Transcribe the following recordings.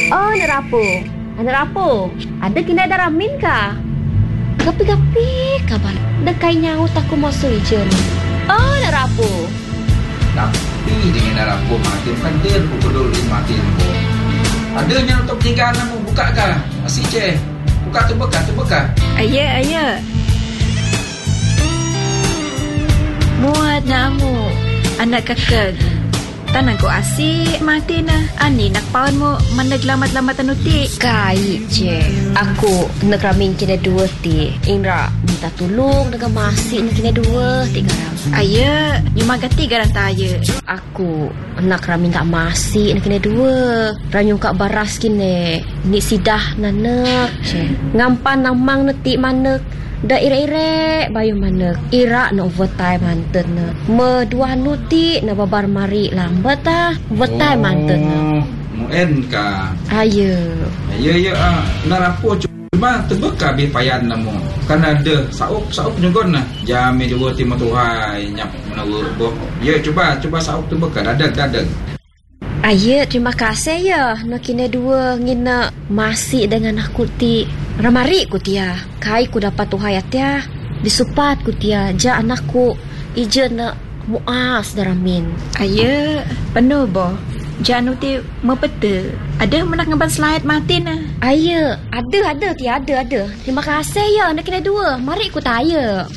Oh, nerapo. Ada kena ada ramin kah? Gapi kabar. Dekai nyaut aku masuk je. Oh, nerapo. Tapi dengan nerapo mati bukan dia pukul 25 mati. Adanya untuk tinggal namu buka kah? Masih je. Buka tu bekas. Ayah. Muat namu. Anak kakak. Tanang ko asik mati na. Ani nak paun mo mana gelamat-lamatan uti. Kai je. Aku nak ramin kena 2 ti. Indra minta tolong dengan masih ni kena 2 ti garam. Ayah, nyuma gati garam tak ayah. Aku nak ramin tak masih ni kena 2. Ranyung kak baras kini. Ni sidah nanak je. Ngampan namang netik manek. Dah ire-ire bayu mana ira no overtime manten na me 2 nuti na babar mari lambat overtime manten na muen ka ayo narapo cuma terbeka bi payan namu kan ada saup nyogon na jami 2 timah tuhai nyap menawa bo ya cuba saup terbeka dadag ayo terima kasih ya nak kena 2 ngina masih dengan aku ti ramari ku tia kai ku dapat tuhai tia disupat ku tia ja anakku ije na muas daramin ayah penuh boh janu ti mepete ada menak ngeban slide mati na ayah ada tia ada terima kasih ya nak kena 2 mari ku taya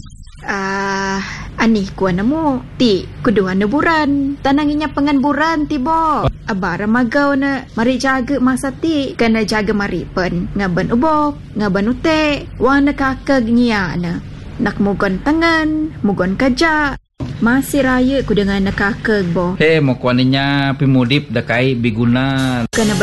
ani ku anamu ti kudu buran tananginya pengan buran ti bo abara magau na mari jaga masa ti kena jaga mari pen ngaban ubok ngaban ute wana kakag niya na nak mugon tangan mugon kaja masih raya ku dengan nak kakag bo mo kuaninya pimudip dakai biguna kena